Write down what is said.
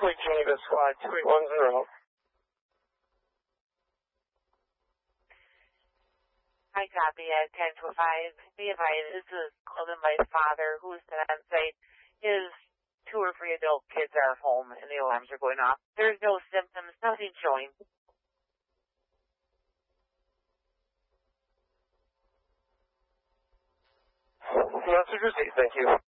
Fleet Geneva Squad 2810. Hi, copy at 10-5. Be advised, this is called in my father, who's been on site. His 2 or 3 adult kids are home and the alarms are going off. There's no symptoms, nothing showing. Message received, thank you.